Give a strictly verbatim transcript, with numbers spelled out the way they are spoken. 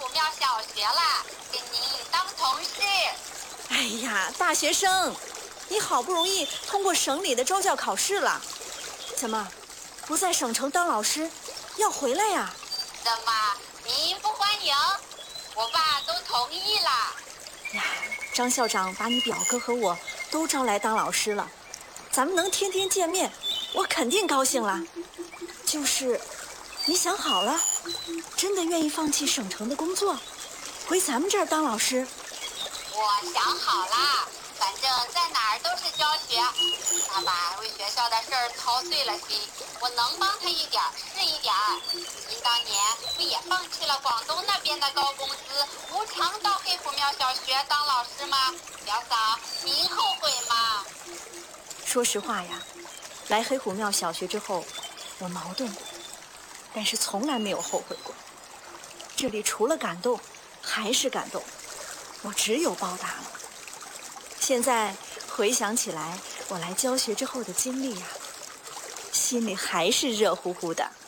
虎庙小学了，跟您当同事。 哎呀，大学生，你好不容易通过省里的招教考试了，怎么不在省城当老师，要回来呀？ 怎么您不欢迎？我爸都同意了。 呀，张校长把你表哥和我都招来当老师了，咱们能天天见面，我肯定高兴了。就是，你想好了，真的愿意放弃省城的工作，回咱们这儿当老师？ 我想好了，反正在哪儿都是教学。爸爸为学校的事儿操碎了心，我能帮他一点是一点。您当年不也放弃了广东那边的高工资，无偿到黑虎庙小学当老师吗？表嫂，您后悔吗？ 说实话呀，来黑虎庙小学之后，我矛盾过，但是从来没有后悔过。这里除了感动，还是感动，我只有报答了。现在回想起来，我来教学之后的经历呀，心里还是热乎乎的。